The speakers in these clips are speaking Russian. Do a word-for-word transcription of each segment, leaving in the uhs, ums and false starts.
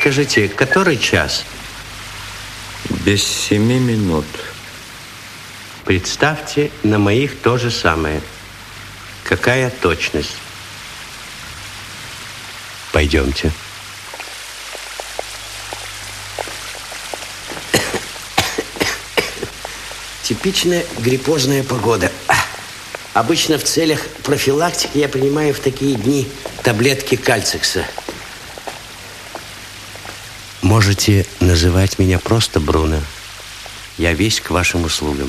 Скажите, который час? Без семи минут. Представьте, на моих то же самое. Какая точность? Пойдемте. Типичная гриппозная погода. Обычно в целях профилактики я принимаю в такие дни таблетки кальцикса. Можете называть меня просто Бруно. Я весь к вашим услугам.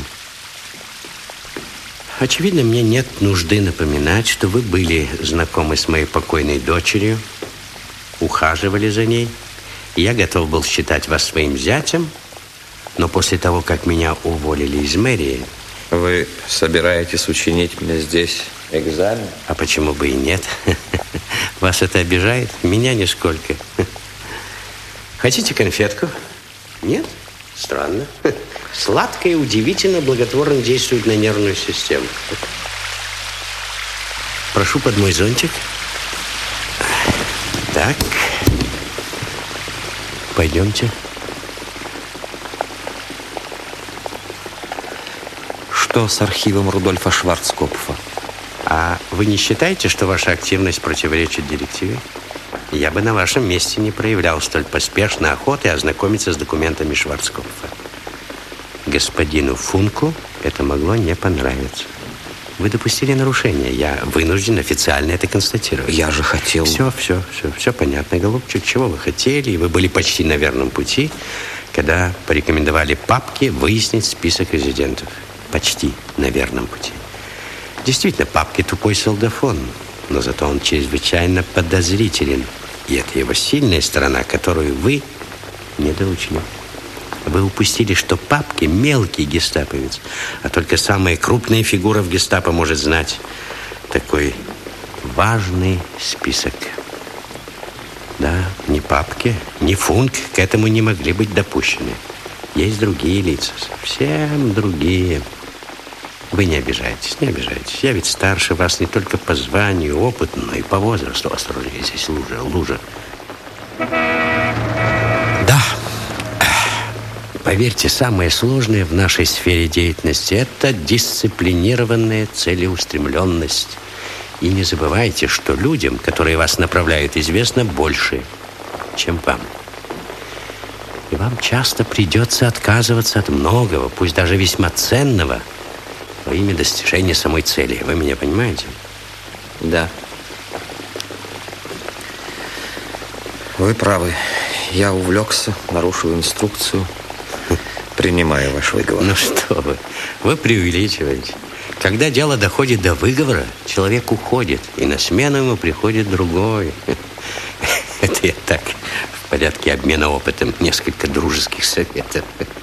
Очевидно, мне нет нужды напоминать, что вы были знакомы с моей покойной дочерью, ухаживали за ней. Я готов был считать вас своим зятем, но после того, как меня уволили из мэрии... Вы собираетесь учинить мне здесь экзамен? А почему бы и нет? Вас это обижает? Меня нисколько. Хотите конфетку? Нет? Странно. Сладкое удивительно благотворно действует на нервную систему. Прошу под мой зонтик. Так. Пойдемте. Что с архивом Рудольфа Шварцкопфа? А вы не считаете, что ваша активность противоречит директиве? Я бы на вашем месте не проявлял столь поспешной охоты ознакомиться с документами Шварцкопфа. Господину Функу это могло не понравиться. Вы допустили нарушение. Я вынужден официально это констатировать. Я же хотел... Все, все, все, все понятно, голубчик. Чего вы хотели? И вы были почти на верном пути, когда порекомендовали папке выяснить список резидентов. Почти на верном пути. Действительно, папке тупой солдафон, но зато он чрезвычайно подозрителен. И это его сильная сторона, которую вы не доучили. Вы упустили, что папки мелкий гестаповец, а только самая крупная фигура в гестапо может знать такой важный список. Да, ни папки, ни Функ к этому не могли быть допущены. Есть другие лица, совсем другие. Вы не обижайтесь, не обижайтесь. Я ведь старше вас не только по званию, опыту, но и по возрасту. Осторожнее, здесь лужа, лужа. Да. Поверьте, самое сложное в нашей сфере деятельности – это дисциплинированная целеустремленность. И не забывайте, что людям, которые вас направляют, известно больше, чем вам. И вам часто придется отказываться от многого, пусть даже весьма ценного, во имя достижения самой цели. Вы меня понимаете? Да. Вы правы. Я увлекся, нарушил инструкцию. Принимаю ваш выговор. Ну что вы, вы преувеличиваете. Когда дело доходит до выговора, человек уходит, и на смену ему приходит другой. Это я так, в порядке обмена опытом, несколько дружеских советов.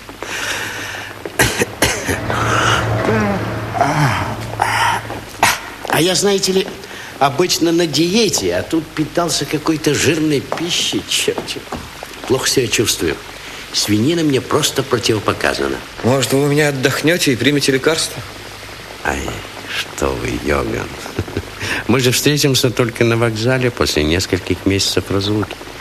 А я, знаете ли, обычно на диете, а тут питался какой-то жирной пищей. Черт, плохо себя чувствую. Свинина мне просто противопоказана. Может, вы у меня отдохнете и примете лекарство? Ай, что вы, Йоган. Мы же встретимся только на вокзале после нескольких месяцев разлуки.